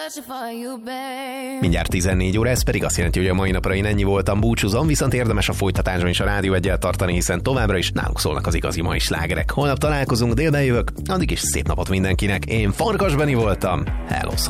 Mindjárt 14 óra, ez pedig azt jelenti, hogy a mai napra én ennyi voltam, búcsúzom, viszont érdemes a folytatásban is a Rádió Egyel tartani, hiszen továbbra is nálunk szólnak az igazi mai slágerek. Holnap találkozunk, délben jövök, addig is szép napot mindenkinek. Én Farkas Beni voltam, hello.